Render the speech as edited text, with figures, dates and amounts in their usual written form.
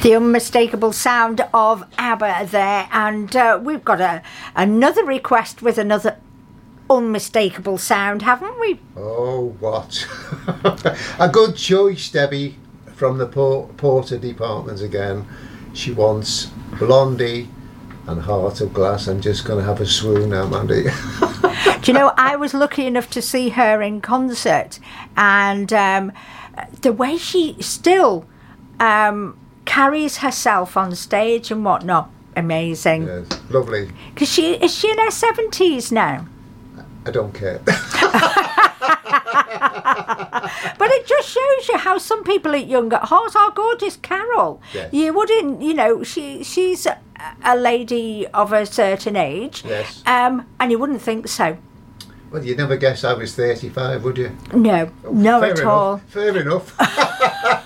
The unmistakable sound of ABBA there, and we've got another request with another unmistakable sound, haven't we? Oh, what? A good choice, Debbie, from the Porter department again. She wants Blondie and Heart of Glass. I'm just going to have a swoon now, Mandy. Do you know, I was lucky enough to see her in concert, and the way she still carries herself on stage and whatnot, amazing. Yes, lovely. Because is she in her 70s now? I don't care. But it just shows you how some people at young at heart are gorgeous. Carol, yes. You wouldn't, you know, she's a lady of a certain age, yes. And you wouldn't think so. Well, you'd never guess I was 35, would you? No, Oh, no fair at enough, all. Fair enough.